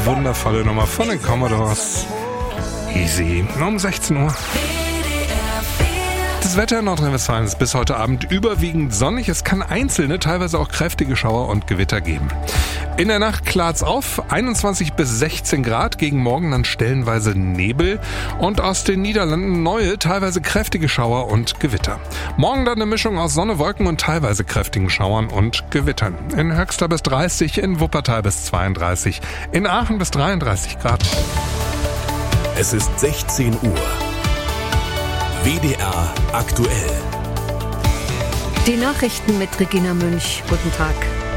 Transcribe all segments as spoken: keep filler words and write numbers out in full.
wundervolle Nummer von den Commodores. Easy. Um sechzehn Uhr. Das Wetter in Nordrhein-Westfalen ist bis heute Abend überwiegend sonnig. Es kann einzelne, teilweise auch kräftige Schauer und Gewitter geben. In der Nacht klart's auf, einundzwanzig bis sechzehn Grad, gegen Morgen dann stellenweise Nebel und aus den Niederlanden neue, teilweise kräftige Schauer und Gewitter. Morgen dann eine Mischung aus Sonne, Wolken und teilweise kräftigen Schauern und Gewittern. In Höxter bis dreißig, in Wuppertal bis zweiunddreißig, in Aachen bis dreiunddreißig Grad. Es ist sechzehn Uhr. W D R aktuell. Die Nachrichten mit Regina Münch. Guten Tag.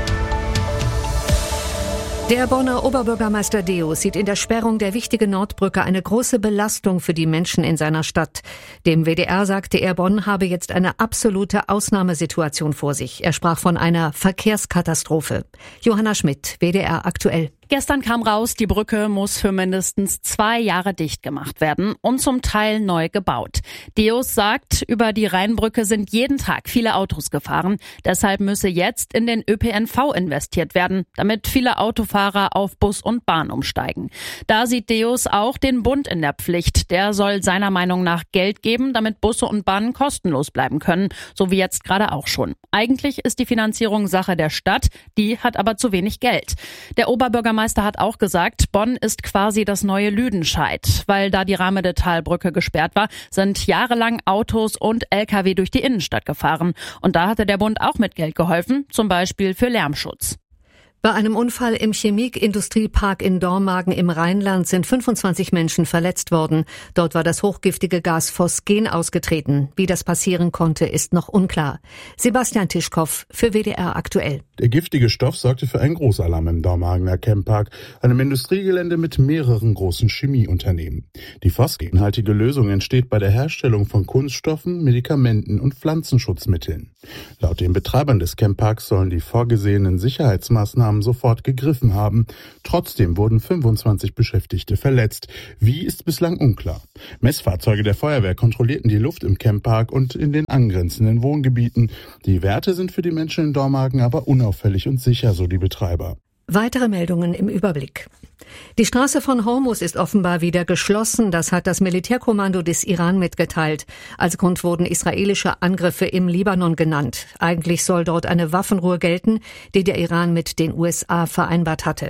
Der Bonner Oberbürgermeister Deo sieht in der Sperrung der wichtigen Nordbrücke eine große Belastung für die Menschen in seiner Stadt. Dem W D R sagte er, Bonn habe jetzt eine absolute Ausnahmesituation vor sich. Er sprach von einer Verkehrskatastrophe. Johanna Schmidt, W D R aktuell. Gestern kam raus, die Brücke muss für mindestens zwei Jahre dicht gemacht werden und zum Teil neu gebaut. Deus sagt, über die Rheinbrücke sind jeden Tag viele Autos gefahren. Deshalb müsse jetzt in den Ö P N V investiert werden, damit viele Autofahrer auf Bus und Bahn umsteigen. Da sieht Deus auch den Bund in der Pflicht. Der soll seiner Meinung nach Geld geben, damit Busse und Bahnen kostenlos bleiben können, so wie jetzt gerade auch schon. Eigentlich ist die Finanzierung Sache der Stadt, die hat aber zu wenig Geld. Der Oberbürgermeister Der Meister hat auch gesagt, Bonn ist quasi das neue Lüdenscheid. Weil da die Ramede-Talbrücke gesperrt war, sind jahrelang Autos und L K W durch die Innenstadt gefahren. Und da hatte der Bund auch mit Geld geholfen, zum Beispiel für Lärmschutz. Bei einem Unfall im Chemie-Industriepark in Dormagen im Rheinland sind fünfundzwanzig Menschen verletzt worden. Dort war das hochgiftige Gas Phosgen ausgetreten. Wie das passieren konnte, ist noch unklar. Sebastian Tischkow für W D R aktuell. Der giftige Stoff sorgte für einen Großalarm im Dormagener Camppark, einem Industriegelände mit mehreren großen Chemieunternehmen. Die phosgenhaltige Lösung entsteht bei der Herstellung von Kunststoffen, Medikamenten und Pflanzenschutzmitteln. Laut den Betreibern des Campparks sollen die vorgesehenen Sicherheitsmaßnahmen sofort gegriffen haben. Trotzdem wurden fünfundzwanzig Beschäftigte verletzt. Wie, ist bislang unklar. Messfahrzeuge der Feuerwehr kontrollierten die Luft im Camppark und in den angrenzenden Wohngebieten. Die Werte sind für die Menschen in Dormagen aber unauffällig und sicher, so die Betreiber. Weitere Meldungen im Überblick. Die Straße von Hormuz ist offenbar wieder geschlossen. Das hat das Militärkommando des Iran mitgeteilt. Als Grund wurden israelische Angriffe im Libanon genannt. Eigentlich soll dort eine Waffenruhe gelten, die der Iran mit den U S A vereinbart hatte.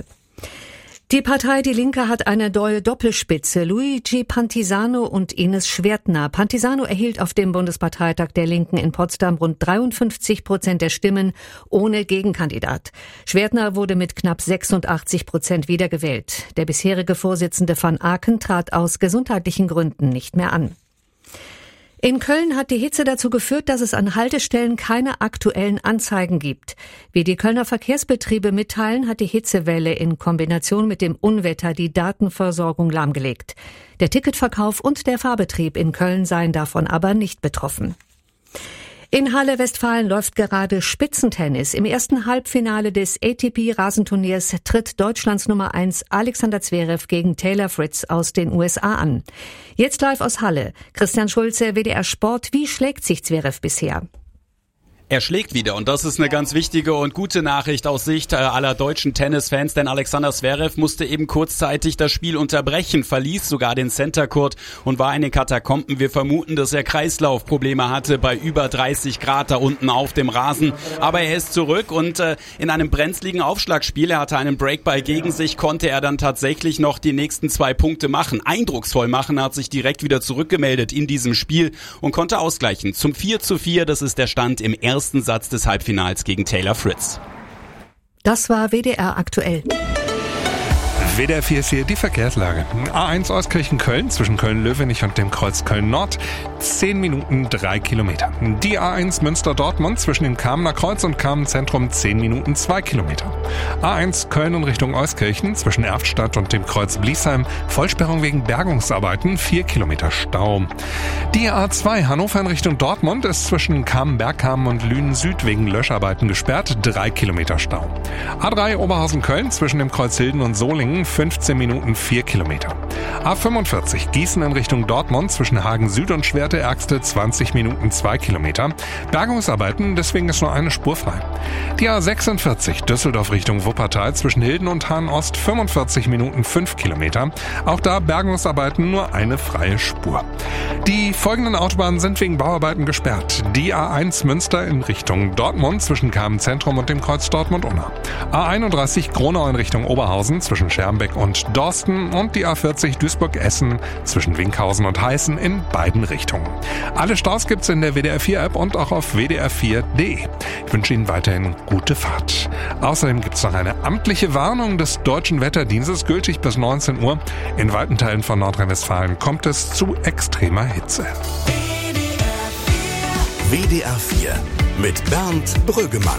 Die Partei Die Linke hat eine neue Doppelspitze, Luigi Pantisano und Ines Schwertner. Pantisano erhielt auf dem Bundesparteitag der Linken in Potsdam rund dreiundfünfzig Prozent der Stimmen ohne Gegenkandidat. Schwertner wurde mit knapp sechsundachtzig Prozent wiedergewählt. Der bisherige Vorsitzende van Aken trat aus gesundheitlichen Gründen nicht mehr an. In Köln hat die Hitze dazu geführt, dass es an Haltestellen keine aktuellen Anzeigen gibt. Wie die Kölner Verkehrsbetriebe mitteilen, hat die Hitzewelle in Kombination mit dem Unwetter die Datenversorgung lahmgelegt. Der Ticketverkauf und der Fahrbetrieb in Köln seien davon aber nicht betroffen. In Halle Westfalen läuft gerade Spitzentennis. Im ersten Halbfinale des A T P-Rasenturniers tritt Deutschlands Nummer eins Alexander Zverev gegen Taylor Fritz aus den U S A an. Jetzt live aus Halle. Christian Schulze, W D R Sport. Wie schlägt sich Zverev bisher? Er schlägt wieder und das ist eine ganz wichtige und gute Nachricht aus Sicht aller deutschen Tennisfans, denn Alexander Zverev musste eben kurzzeitig das Spiel unterbrechen, verließ sogar den Center Court und war in den Katakomben. Wir vermuten, dass er Kreislaufprobleme hatte bei über dreißig Grad da unten auf dem Rasen, aber er ist zurück und äh, in einem brenzligen Aufschlagspiel, er hatte einen Breakball gegen sich, konnte er dann tatsächlich noch die nächsten zwei Punkte machen, eindrucksvoll machen, hat sich direkt wieder zurückgemeldet in diesem Spiel und konnte ausgleichen zum vier zu vier, das ist der Stand im ersten ersten Satz des Halbfinals gegen Taylor Fritz. Das war W D R aktuell. W D R vier ist hier die Verkehrslage. A eins Euskirchen-Köln zwischen Köln-Löwenich und dem Kreuz Köln-Nord. zehn Minuten, drei Kilometer. Die A eins Münster-Dortmund zwischen dem Kamener Kreuz und Kamenn-Zentrum zehn Minuten, zwei Kilometer. A eins Köln in Richtung Euskirchen zwischen Erftstadt und dem Kreuz Bliesheim. Vollsperrung wegen Bergungsarbeiten, vier Kilometer Stau. Die A zwei Hannover in Richtung Dortmund ist zwischen Kamen-Bergkamen und Lünen-Süd wegen Löscharbeiten gesperrt, drei Kilometer Stau. A drei Oberhausen-Köln zwischen dem Kreuz Hilden und Solingen. fünfzehn Minuten vier Kilometer. A fünfundvierzig Gießen in Richtung Dortmund zwischen Hagen Süd und Schwerte-Ergste zwanzig Minuten zwei Kilometer. Bergungsarbeiten, deswegen ist nur eine Spur frei. Die A sechsundvierzig Düsseldorf Richtung Wuppertal zwischen Hilden und Hahn-Ost fünfundvierzig Minuten fünf Kilometer. Auch da Bergungsarbeiten, nur eine freie Spur. Die folgenden Autobahnen sind wegen Bauarbeiten gesperrt. Die A eins Münster in Richtung Dortmund zwischen Kamen-Zentrum und dem Kreuz Dortmund-Unna. A einunddreißig Gronau in Richtung Oberhausen zwischen Schermbeck und Dorsten und die A vierzig Duisburg-Essen zwischen Winkhausen und Heißen in beiden Richtungen. Alle Staus gibt's in der W D R vier App und auch auf w d r vier punkt d e. Ich wünsche Ihnen weiterhin gute Fahrt. Außerdem gibt's noch eine amtliche Warnung des Deutschen Wetterdienstes, gültig bis neunzehn Uhr. In weiten Teilen von Nordrhein-Westfalen kommt es zu extremer Hitze. W D R vier mit Bernd Brüggemann.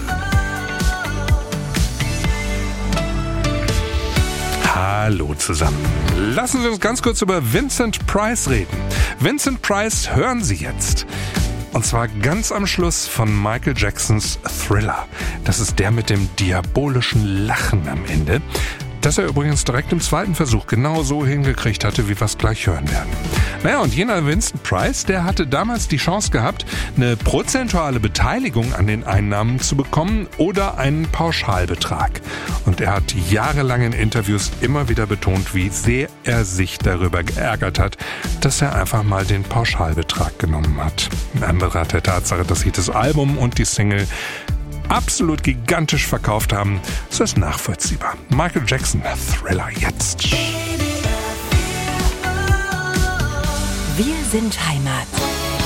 Hallo zusammen. Lassen Sie uns ganz kurz über Vincent Price reden. Vincent Price hören Sie jetzt. Und zwar ganz am Schluss von Michael Jacksons Thriller. Das ist der mit dem diabolischen Lachen am Ende, das er übrigens direkt im zweiten Versuch genau so hingekriegt hatte, wie wir es gleich hören werden. Naja, und jener Vincent Price, der hatte damals die Chance gehabt, eine prozentuale Beteiligung an den Einnahmen zu bekommen oder einen Pauschalbetrag. Und er hat jahrelang in Interviews immer wieder betont, wie sehr er sich darüber geärgert hat, dass er einfach mal den Pauschalbetrag genommen hat. In Anbetracht der Tatsache, dass sich das Album und die Single absolut gigantisch verkauft haben, so ist nachvollziehbar. Michael Jackson, Thriller jetzt. Wir sind Heimat.